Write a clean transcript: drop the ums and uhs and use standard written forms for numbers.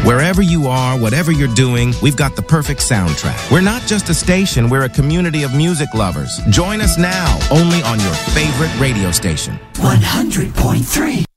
Wherever you are, whatever you're doing, we've got the perfect soundtrack. We're not just a station, we're a community of music lovers. Join us now, only on your favorite radio station. 100.3